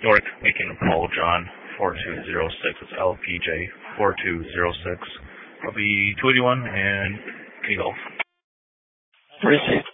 York making a call, John 4206. It's LPJ 4206. I'll be 281 and K Golf. Received.